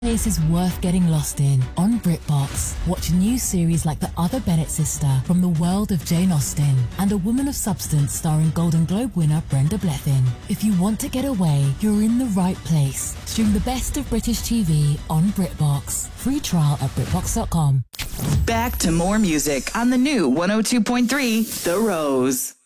This is worth getting lost in. On BritBox, watch new series like The Other Bennett Sister from the world of Jane Austen and A Woman of Substance starring Golden Globe winner Brenda Blethyn. If you want to get away, you're in the right place. Stream the best of British TV on BritBox. Free trial at BritBox.com. Back to more music on the new 102.3 The Rose.